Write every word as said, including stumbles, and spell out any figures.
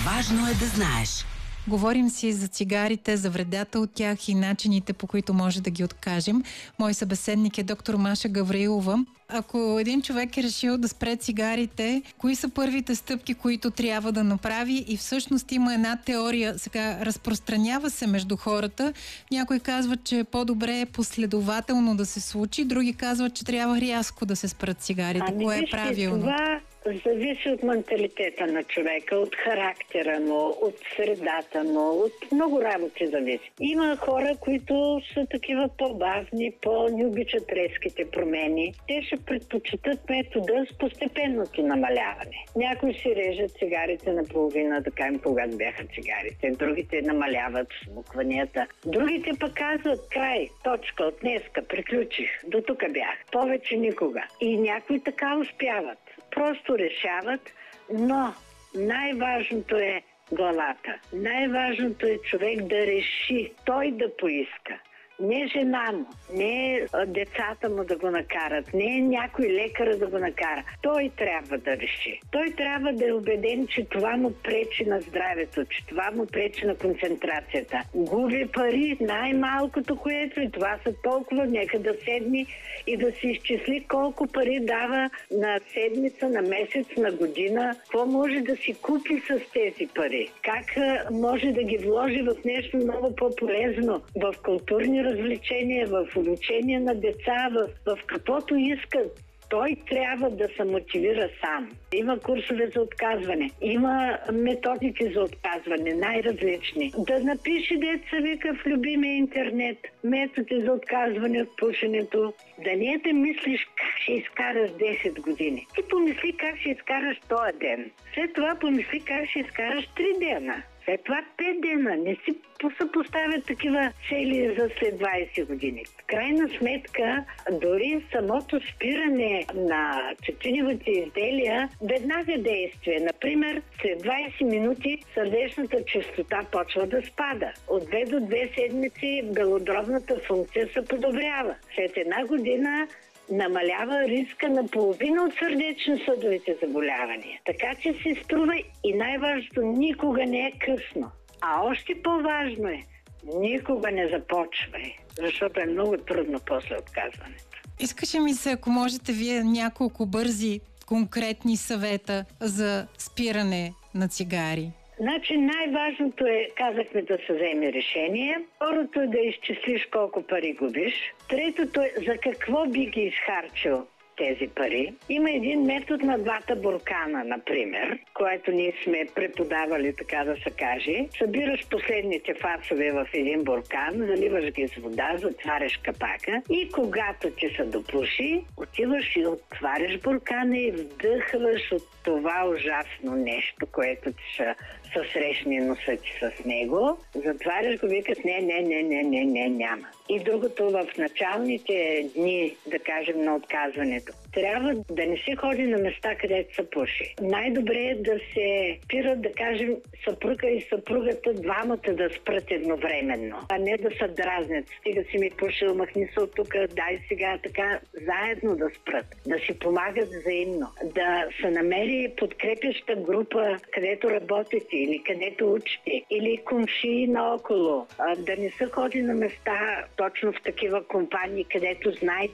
Важно е да знаеш. Говорим си за цигарите, за вредата от тях и начините, по които може да ги откажем. Мой събеседник е доктор Маша Гавраилова. Ако един човек е решил да спре цигарите, кои са първите стъпки, които трябва да направи? И всъщност има една теория, сега разпространява се между хората. Някои казват, че е по-добре последователно да се случи, други казват, че трябва рязко да се спрат цигарите. Ами, Кое е вижте, правилно? Това зависи от менталитета на човека, от характера му, от средата му, от много работи зависи. Има хора, които са такива по-бавни, по-не обичат резките промени. Те ще предпочитат метода с постепенното намаляване. Някои си режат цигарите наполовина, така им когато бяха цигарите. Другите намаляват смукванията. Другите пък казват: край, точка, от днеска, приключих. До тук бях. Повече никога. И някои така успяват. Просто решават, но най-важното е главата. Най-важното е човек да реши, той да поиска. Не жена му, не децата му да го накарат, не някой лекар да го накара. Той трябва да реши. Той трябва да е убеден, че това му пречи на здравето, че това му пречи на концентрацията. Губи пари, най-малкото което, и това са толкова, нека да седни и да си изчисли колко пари дава на седмица, на месец, на година, какво може да си купи с тези пари, как може да ги вложи в нещо много по-полезно, в културни развлечения, в обучение на деца, в, в каквото искат. Той трябва да се мотивира сам. Има курсове за отказване, има методики за отказване, най-различни. Да напише, деца вика, в любимия интернет методи за отказване от пушенето. Да не да мислиш как ще изкараш десет години. Ти помисли как ще изкараш този ден. След това помисли как ще изкараш три дена. След това пет дена. Не си съпоставят такива цели за след двайсет години. В крайна сметка, дори самото спиране на тютюневите изделия веднага действие. Например, след двайсет минути сърдечната честота почва да спада. От две до две седмици белодробната функция се подобрява. След една година намалява риска на половина от сърдечно-съдовите заболявания. Така че се струва и най-важното, никога не е късно. А още по-важно е, никога не започвай, защото е много трудно после отказването. Искаше ми се, ако можете вие няколко бързи, конкретни съвета за спиране на цигари. Значи най-важното е, казахме, да се вземе решение. Второто е да изчислиш колко пари губиш. Третото е за какво би ги изхарчил тези пари. Има един метод на двата буркана, например, който ние сме преподавали, така да се каже. Събираш последните фасове в един буркан, заливаш ги с вода, затваряш капака и когато ти се допуши, отиваш и отваряш буркана и вдъхваш от това ужасно нещо, което ти се съсрещне носа ти с него. Затваряш го, викат: не, не, не, не, не, не, няма. И другото, в началните дни, да кажем, на отказването, трябва да не се ходи на места, където се пуши. Най-добре е да се спират, да кажем, съпруга и съпругата, двамата да спрат едновременно, а не да се дразнят. Стига си ми пушил, махни се от тук, дай сега, така, заедно да спрат. Да си помагат взаимно. Да се намери подкрепяща група, където работите или където учите, или комшии наоколо. Да не се ходи на места точно в такива компании, където знаете,